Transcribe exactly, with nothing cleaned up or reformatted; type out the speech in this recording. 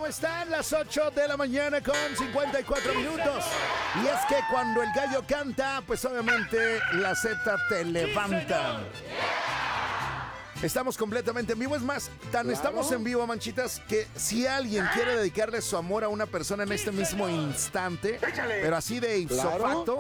¿cómo están? Las ocho de la mañana con cincuenta y cuatro minutos. Y es que cuando el gallo canta, pues obviamente la Z te levanta. Estamos completamente en vivo. Es más, tan Claro. estamos en vivo, manchitas, que si alguien quiere dedicarle su amor a una persona en este mismo instante, Échale. pero así de Claro. ipso facto,